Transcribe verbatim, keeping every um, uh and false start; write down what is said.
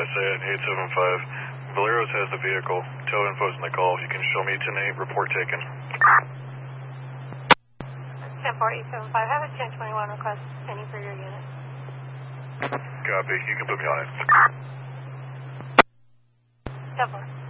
I say it, eight seven five. Valeros has the vehicle. Tow info's in the call. You can show me ten eight, report taken. ten four eight seven five, have a ten twenty-one request pending for your unit. Copy, you can put me on it. ten four.